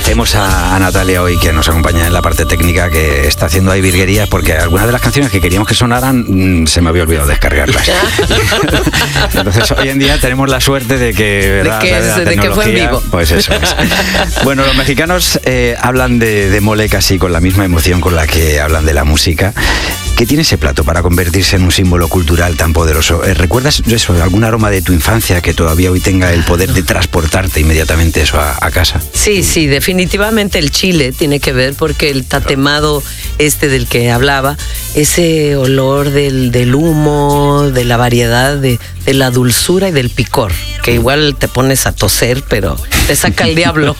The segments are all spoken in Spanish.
agradecemos a Natalia hoy que nos acompaña en la parte técnica, que está haciendo ahí virguerías, porque algunas de las canciones que queríamos que sonaran se me había olvidado descargarlas. Entonces hoy en día tenemos la suerte de que, ¿verdad? de que fue en vivo. Pues eso es. Bueno, los mexicanos hablan de mole casi con la misma emoción con la que hablan de la música. ¿Qué tiene ese plato para convertirse en un símbolo cultural tan poderoso? ¿Recuerdas eso, algún aroma de tu infancia que todavía hoy tenga el poder de transportarte inmediatamente eso a casa? Sí, definitivamente el chile tiene que ver, porque el tatemado del que hablaba, ese olor del humo, de la variedad, de la dulzura y del picor, que igual te pones a toser, pero te saca el diablo.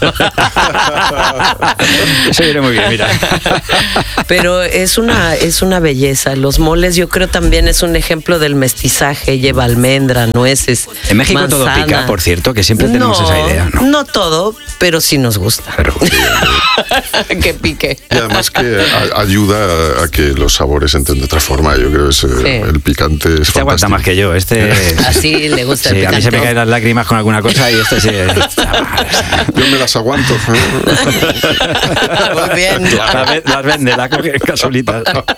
Eso viene muy bien, mira. Pero es una belleza. Los moles, yo creo, también es un ejemplo del mestizaje. Lleva almendra, nueces, en México manzana. Todo pica, por cierto, que siempre tenemos esa idea, ¿no? No todo, pero sí nos gusta. Pero, que pique. Y además que ayuda a que los sabores entren de otra forma. Yo creo que el picante es fantástico. Aguanta más que yo. Así le gusta el picante. A mí se me caen las lágrimas con alguna cosa y sí. Yo me las aguanto. Muy bien. Las vende, la coge casualita.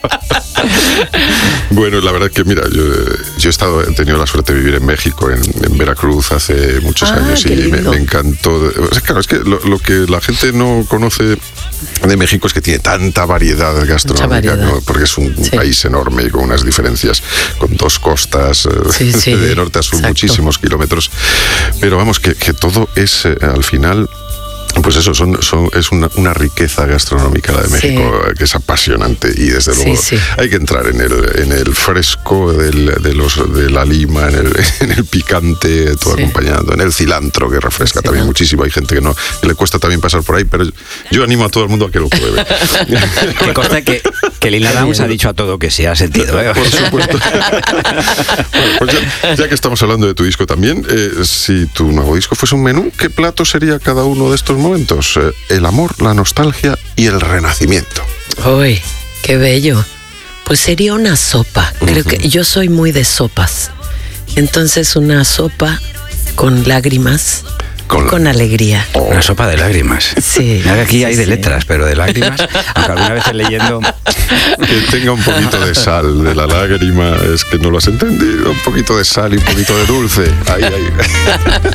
Bueno, la verdad que mira, yo he tenido la suerte de vivir en México, en Veracruz, hace muchos años, y me encantó. Claro, es que lo que la gente no conoce de México es que tiene tanta variedad gastronómica, ¿no? Porque es un país enorme y con unas diferencias, con dos costas, de norte a sur, muchísimos kilómetros. Pero vamos, que todo es al final. Pues eso, es una riqueza gastronómica la de México, que es apasionante, y desde luego hay que entrar en el fresco de la lima, en el picante, todo acompañando, en el cilantro, que refresca también muchísimo. Hay gente que le cuesta también pasar por ahí, pero yo animo a todo el mundo a que lo pruebe. Que consta que Lila Downs ha dicho a todo que sí, ha sentido. Por supuesto. Bueno, pues ya que estamos hablando de tu disco también, si tu nuevo disco fuese un menú, ¿qué plato sería cada uno de estos momentos? El amor, la nostalgia y el renacimiento. ¡Uy, qué bello! Pues sería una sopa. Creo que yo soy muy de sopas. Entonces una sopa con lágrimas, con alegría. Una sopa de lágrimas. Sí. Aquí hay de letras, pero de lágrimas, aunque alguna vez leyendo... Que tenga un poquito de sal de la lágrima, es que no lo has entendido. Un poquito de sal y un poquito de dulce. Ahí.